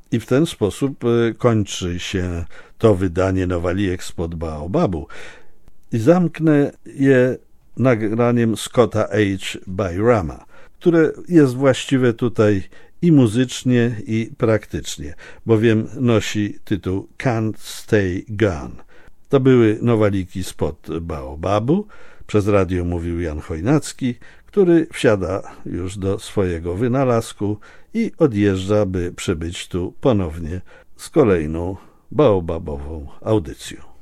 I w ten sposób kończy się to wydanie Nowalijek spod Baobabu. I zamknę je nagraniem Scotta H. Byrama, które jest właściwe tutaj i muzycznie, i praktycznie, bowiem nosi tytuł Can't Stay Gone. To były Nowaliki spod Baobabu. Przez radio mówił Jan Chojnacki, który wsiada już do swojego wynalazku i odjeżdża, by przybyć tu ponownie z kolejną baobabową audycją.